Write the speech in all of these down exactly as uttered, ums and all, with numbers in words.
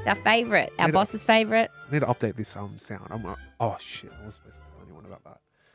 our favourite, our Need boss's favourite. I need to update this um sound. I'm uh, oh shit! I was supposed to tell anyone about that.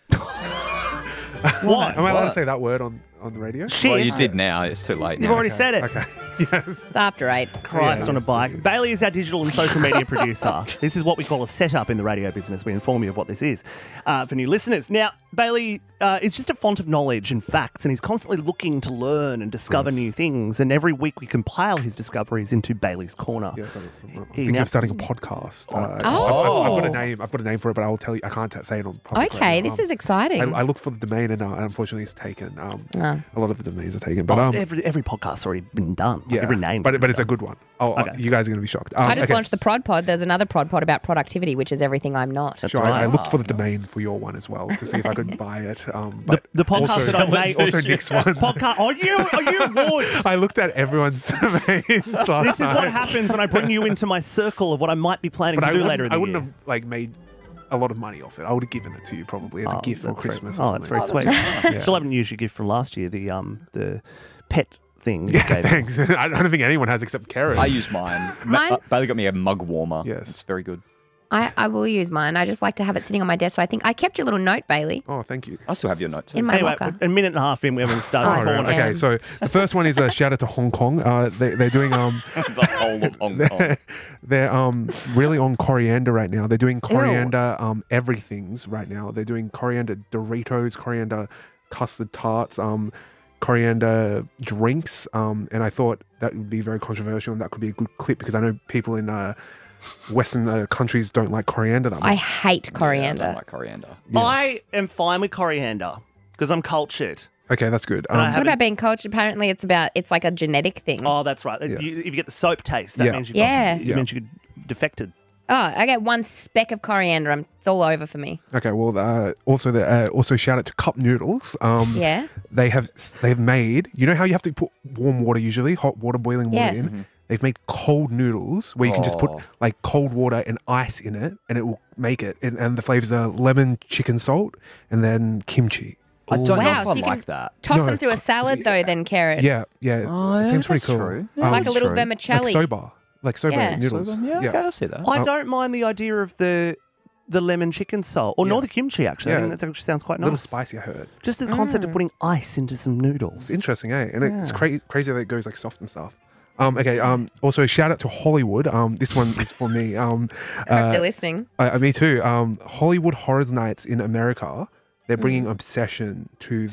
What? Am I allowed to What? say that word on, on the radio? Shit. Well, you did now. It's too late You've now. already Okay, said it. Okay. Yes. It's after eight. Christ Yeah, on a yes, bike. it is. Bailey is our digital and social media producer. This is what we call a setup in the radio business. We inform you of what this is uh, for new listeners. Now, Bailey uh, is just a font of knowledge and facts, and he's constantly looking to learn and discover Yes. new things. And every week we compile his discoveries into Bailey's Corner. Yes, I'm, I'm, I'm He thinking now- of starting a podcast. Uh, I've, Oh. I've, I've got a name. I've got a name for it, but I will tell you. I can't t- say it on public. Okay, radio. this Um, is exciting. I, I looked for the domain, and uh, unfortunately, it's taken. Um, Oh. A lot of the domains are taken, but Oh, um, every, every podcast's already been done. Like, yeah, every name. But but it's a good one. Oh, Okay. you guys are going to be shocked. Um, I just okay. launched the Prod Pod. There's another Prod Pod about productivity, which is everything I'm not. That's Sure, I, I right. looked for the domain for your one as well to see if I could buy it. Um, The, but the podcast also, that I made. also Nick's one. Podcast. Are you? Are you would? I looked at everyone's domains last This is what night. happens when I bring you into my circle of what I might be planning But to I do wouldn't, later in I the wouldn't year. have like made a lot of money off it. I would have given it to you probably as Oh, a gift for that's very- Christmas. Oh, or that's very something. sweet. Yeah. Still haven't used your gift from last year, the um the pet thing. you Yeah, gave me. thanks. I don't think anyone has except Karen. I use mine. Mine- Ma- uh, Bailey got me a mug warmer. Yes. It's very good. I, I will use mine. I just like to have it sitting on my desk. So I think I kept your little note, Bailey, Oh, thank you. I still have your notes. in my Anyway, locker. a minute and a half in, we haven't started Oh, the right. corner. yeah. Okay, so the first one is a shout out to Hong Kong. Uh, they, they're doing um, the whole of Hong Kong. they're um really on coriander right now. They're doing coriander um everythings right now. They're doing coriander Doritos, coriander custard tarts, um coriander drinks. Um, and I thought that would be very controversial and that could be a good clip because I know people in uh Western uh, countries don't like coriander that much. I hate Yeah, I coriander. don't like coriander. I am fine with coriander because I'm cultured. Okay, that's good. And I Um, what haven't- about being cultured? Apparently, it's about it's like a genetic thing. Oh, that's right. Yes. You, if you get the soap taste, that Yeah. means you've Yeah. got, it Yeah. means you're defected. Oh, I get one speck of coriander. I'm, it's all over for me. okay, well, uh, also the uh, also shout out to Cup Noodles. Um, Yeah. they have they've made. You know how you have to put warm water usually, hot water, boiling water Yes. in. They've made cold noodles where you can just put Oh. like cold water and ice in it, and it will make it. And, and the flavors are lemon, chicken salt, and then kimchi. I don't know Wow, if so I you can- like that. Toss No, them through a co- salad though, then carrot. Yeah, yeah. Oh, it yeah, seems pretty that's cool. true. Um, like a little true. vermicelli. like soba, like soba Yeah. noodles. So then, yeah, okay, I see that. I Oh. don't mind the idea of the the lemon chicken salt, or nor Yeah. the kimchi. Actually, I Yeah. think that actually sounds quite A nice. little spicy, I heard. Just the concept Mm. of putting ice into some noodles. It's interesting, eh? And it's Yeah. crazy, crazy that it goes like soft and stuff. Um, okay. Um, also, shout out to Hollywood. Um, this one is for me. Um, I hope uh, they're listening. Uh, me too. Um, Hollywood Horror Nights in America. They're Mm. bringing obsession to